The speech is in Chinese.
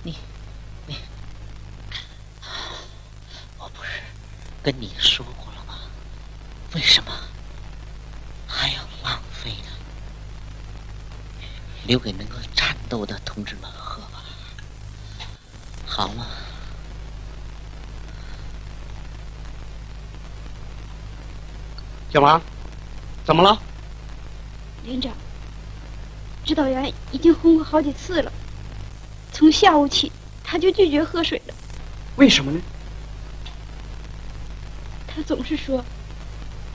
我不是跟你说过了吗？为什么还要浪费呢？留给能够战斗的同志们喝吧，好吗？ 小王，怎么了？ 连长，指导员已经轰过好几次了，从下午起他就拒绝喝水了。 为什么呢？ 他总是说